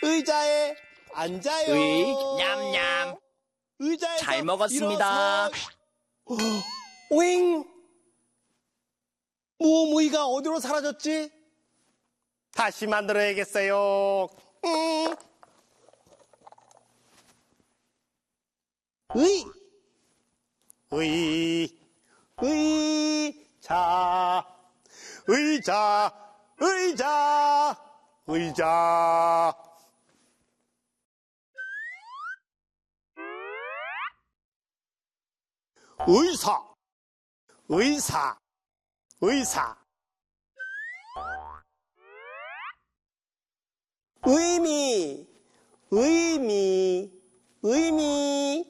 의자에 앉아요. 냠냠. 의자에서 잘 먹었습니다. 오잉. 무무이가 어디로 사라졌지? 다시 만들어야겠어요. 의자, 의자, 의자, 의자. 의사, 의사, 의사. 의미, 의미, 의미.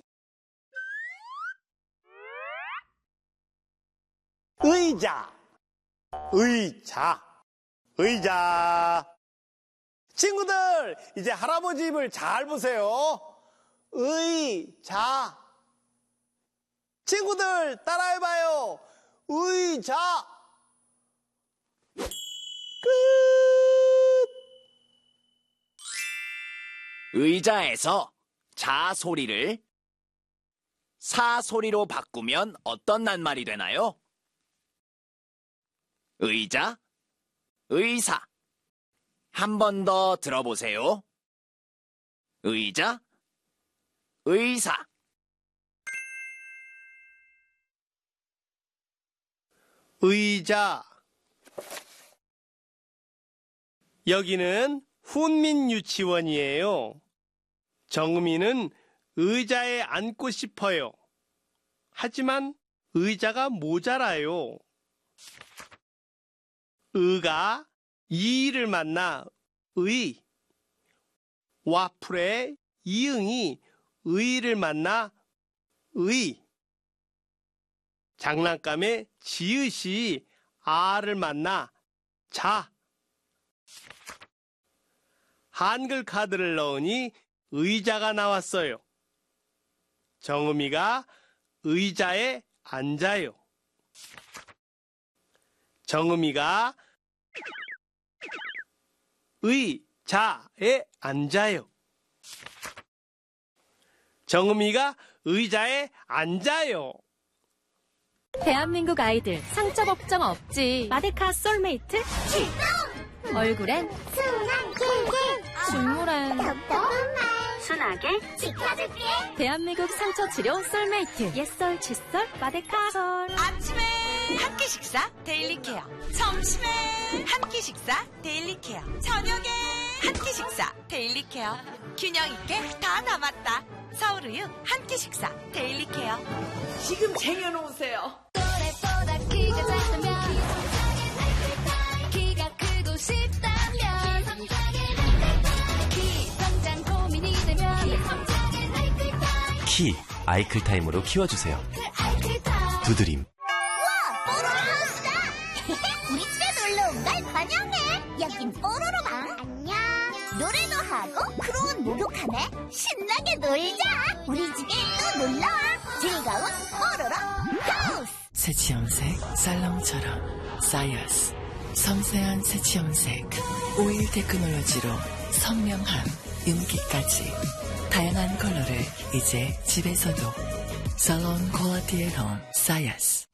의자, 의자, 의자. 친구들, 이제 할아버지 입을 잘 보세요. 의자. 친구들, 따라해봐요. 의자. 끝. 의자에서 자 소리를 사 소리로 바꾸면 어떤 낱말이 되나요? 의자, 의사. 한 번 더 들어보세요. 의자, 의사. 의자. 여기는 훈민유치원이에요. 정음이는 의자에 앉고 싶어요. 하지만 의자가 모자라요. 의가 이를 만나 의. 와플의 이응이 의를 만나 의. 장난감의 지읒이 아를 만나 자. 한글 카드를 넣으니 의자가 나왔어요. 정음이가 의자에 앉아요. 정음이가 의자에 앉아요. 정음이가 의자에 앉아요. 대한민국 아이들 상처 걱정 없지. 마데카 솔메이트 출동! 얼굴엔 순한 꿀꿀, 눈물엔 답답한 말 순하게 지켜줄게. 대한민국 상처 치료 솔메이트. 옛설 칫솔 마데카 솔. 아침에 한 끼 식사 데일리 케어, 점심에 한 끼 식사 데일리 케어, 저녁에 한 끼 식사 데일리 케어. 균형 있게 다 남았다. 서울우유 한 끼 식사 데일리 케어. 지금 쟁여놓으세요. 또래보다 키가 작다면 키가 크고 싶다면 키 성장 고민이 되면 키 아이클타임으로 키워주세요. 두드림. 우리 집에 놀러 온 걸 환영해. 여긴 뽀로로방. 안녕. 노래도 하고 크로운 목욕하네. 신나게 놀자. 우리 집에 또 놀러와. 즐거운 뽀로로 하우스. 새치염색 살롱처럼 사이어스. 섬세한 새치염색 오일 테크놀로지로 선명함, 윤기까지 다양한 컬러를 이제 집에서도 살론 퀄리티의 홈 사이어스.